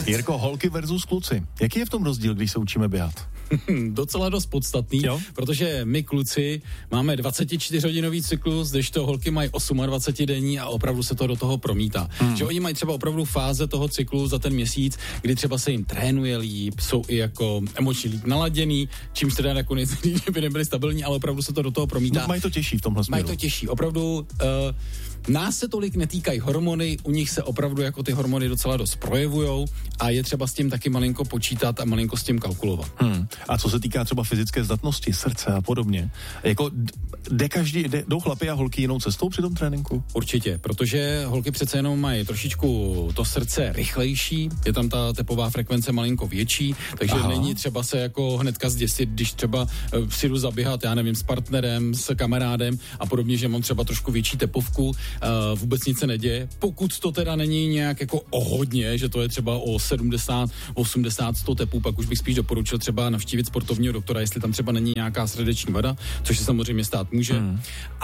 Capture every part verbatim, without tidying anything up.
Jirko, holky versus kluci. Jaký je v tom rozdíl, když se učíme běhat? Docela dost podstatný, jo? Protože my kluci máme dvacetičtyřhodinový cyklus, kdežto holky mají dvacetiosmidenní a opravdu se to do toho promítá. Hmm. Že oni mají třeba opravdu fáze toho cyklu za ten měsíc, kdy třeba se jim trénuje líp, jsou i jako emočně líp naladěný, čímž teda jako nejde, že by nebyli stabilní, ale opravdu se to do toho promítá. No, mají to těžší v tomhle směru. Mají to těžší, opravdu. Uh, Nás se tolik netýkají hormony, u nich se opravdu jako ty hormony docela dost projevujou a je třeba s tím taky malinko počítat a malinko s tím kalkulovat. Hmm. A co se týká třeba fyzické zdatnosti, srdce a podobně, jako jde každý, jde, jdou chlapi a holky jinou cestou při tom tréninku? Určitě, protože holky přece jenom mají trošičku to srdce rychlejší, je tam ta tepová frekvence malinko větší, takže Aha. není třeba se jako hnedka zděsit, když třeba si jdu zaběhat, já nevím, s partnerem, s kamarádem a podobně, že mám třeba trošku větší tepovku. Uh, vůbec nic se neděje, pokud to teda není nějak jako o hodně, že to je třeba o sedmdesát, osmdesát, sto tepů, pak už bych spíš doporučil třeba navštívit sportovního doktora, jestli tam třeba není nějaká srdeční vada, což se samozřejmě stát může. Hmm.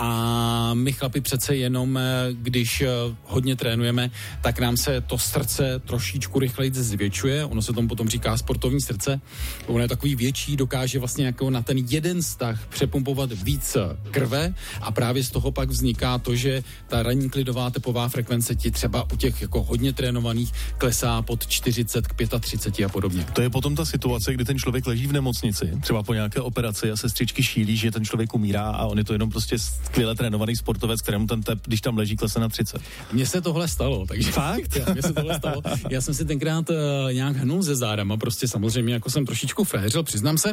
A my chlapi přece jenom, když hodně trénujeme, tak nám se to srdce trošičku rychleji zvětšuje, ono se tomu potom říká sportovní srdce, ono je takový větší, dokáže vlastně jako na ten jeden stah přepumpovat víc krve a právě z toho pak vzniká to, že ta ranní klidová tepová frekvence ti třeba u těch jako hodně trénovaných klesá pod čtyřicet k třicet pět a podobně. To je potom ta situace, kdy ten člověk leží v nemocnici, třeba po nějaké operaci a sestřičky šílí, že ten člověk umírá a on je to jenom prostě skvěle trénovaný sportovec, kterému ten tep, když tam leží, klesne na třicet. Mně se tohle stalo, takže fakt? Mně se tohle stalo. Já jsem si tenkrát uh, nějak hnul ze zádama, prostě samozřejmě jako jsem trošičku fréřil, přiznám se.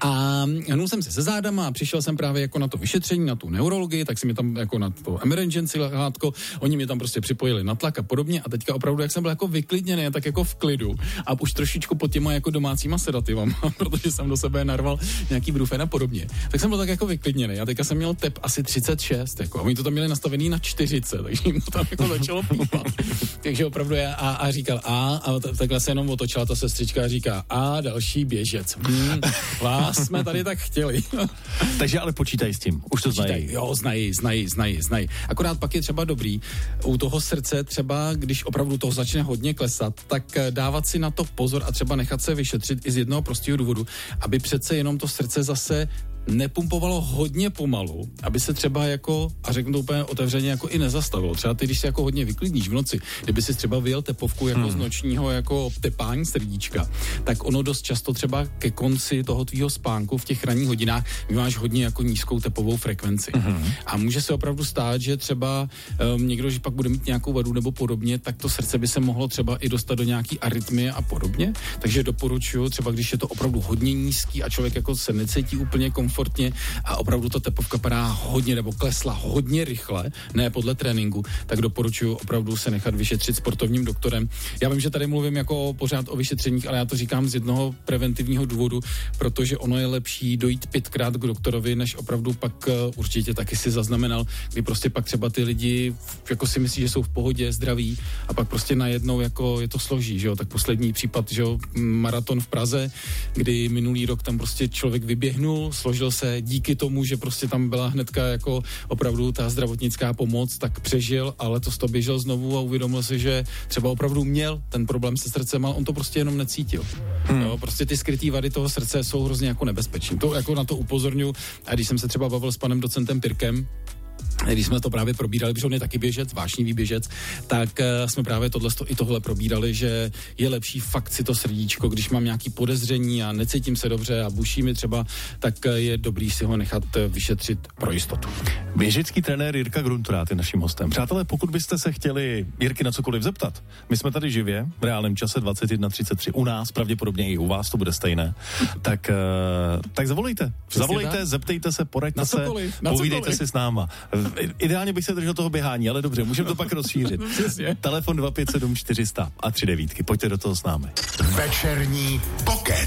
A hnul jsem se ze zádama a přišel jsem právě jako na to vyšetření, na tu neurologii, tak si mi tam jako na to emergency lehátko, oni mě tam prostě připojili na tlak a podobně a teďka opravdu, jak jsem byl jako vyklidněný, tak jako v klidu a už trošičku pod těma jako domácíma sedativama, protože jsem do sebe narval nějaký brufen a podobně. Tak jsem byl tak jako vyklidněný a teďka jsem měl tep asi třicet šest, jako a oni to tam měli nastavený na čtyřicet, takže jim to tam jako začalo pípat. Takže opravdu já a, a říkal a, a t- takhle se jenom otočila ta sestřička a říká a další běžec. Hmm, vás jsme tady tak chtěli. Takže ale počítají s tím, už to počítaj, znají. Jo, znají, znají, znají, znají. Akorát pak je třeba dobrý u toho srdce třeba, když opravdu toho začne hodně klesat, tak dávat si na to pozor a třeba nechat se vyšetřit i z jednoho prostého důvodu, aby přece jenom to srdce zase nepumpovalo hodně pomalu, aby se třeba jako, a řeknu to úplně otevřeně, jako i nezastavilo. Třeba ty, když se jako hodně vyklidníš v noci, kdyby si třeba vyjel tepovku jako hmm. z nočního jako tepání srdíčka, tak ono dost často třeba ke konci toho tvýho spánku v těch ranních hodinách máš hodně jako nízkou tepovou frekvenci. Hmm. A může se opravdu stát, že třeba um, někdo, že pak bude mít nějakou vadu nebo podobně, tak to srdce by se mohlo třeba i dostat do nějaký arytmie a podobně. Takže doporučuji, třeba když je to opravdu hodně nízký a člověk jako se necítí úplně komfortně a opravdu ta tepovka padá hodně nebo klesla hodně rychle, ne podle tréninku, tak doporučuji opravdu se nechat vyšetřit sportovním doktorem. Já vím, že tady mluvím jako pořád o vyšetřeních, ale já to říkám z jednoho preventivního důvodu, protože ono je lepší dojít pětkrát k doktorovi, než opravdu pak uh, určitě taky si zaznamenal, kdy prostě pak třeba ty lidi jako si myslí, že jsou v pohodě, zdraví a pak prostě najednou jako je to složí, že jo, tak poslední případ, že jo, maraton v Praze, kdy minulý rok tam prostě člověk vyběhnul, složil se díky tomu, že prostě tam byla hnedka jako opravdu ta zdravotnická pomoc, tak přežil, ale letos to běžel znovu a uvědomil si, že třeba opravdu měl ten problém se srdcem, ale on to prostě jenom necítil. Hmm. Jo, prostě ty skrytý vady toho srdce jsou hrozně jako nebezpečný. To jako na to upozorňuji. A když jsem se třeba bavil s panem docentem Pirkem, když jsme to právě probírali, protože on je taky běžec, vášnivý běžec, tak uh, jsme právě tohle i tohle probírali, že je lepší fakt si to srdíčko, když mám nějaký podezření a necítím se dobře a buší mi třeba, tak uh, je dobrý si ho nechat uh, vyšetřit pro jistotu. Běžecký trenér Jirka Gruntrát je naším hostem. Přátelé, pokud byste se chtěli Jirky na cokoliv zeptat, my jsme tady živě, v reálném čase dvacet jedna třicet tři, u nás, pravděpodobně i u vás to bude stejné, tak, uh, tak zavolejte. Přesně zavolejte, tak? Zeptejte se, poraďte na se, cokoliv, na povídejte cokoliv. si s náma. Ideálně bych se držel toho běhání, ale dobře, můžeme to pak rozšířit. Telefon dva pět sedm čtyři sta a tři devítky. Pojďte do toho s námi. Večerní pokec.